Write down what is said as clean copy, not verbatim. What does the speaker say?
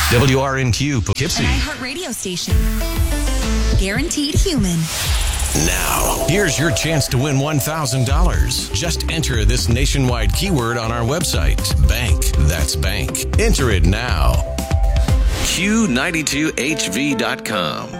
WRNQ Poughkeepsie. An iHeart radio station. Guaranteed human. Now, here's your chance to win $1,000. Just enter this nationwide keyword on our website. Bank. That's bank. Enter it now. Q92HV.com.